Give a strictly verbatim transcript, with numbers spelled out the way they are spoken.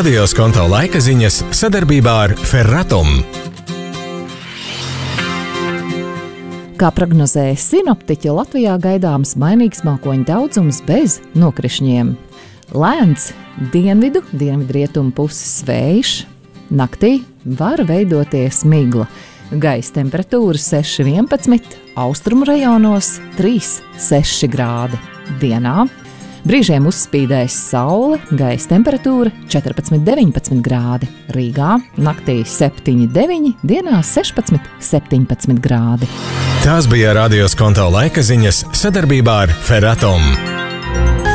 Radio Skonto laika ziņas sadarbībā ar Ferratum. Kā prognozēja sinoptiķi, Latvijā gaidāms mainīgs mākoņu daudzums bez nokrišņiem. Lēns dienvidu, dienvidrietumu puses vējš. Naktī var veidoties migla. Gaisa temperatūra seši vienpadsmit, austrumu rajonos trīs seši grādi. Dienā brīžiem uzspīdēs saule, gaisa temperatūra četrpadsmit deviņpadsmit grādi. Rīgā naktī septiņi deviņi, dienā sešpadsmit septiņpadsmit grādi. Tās bija Radio Skonto laika ziņas sadarbībā ar Ferratum.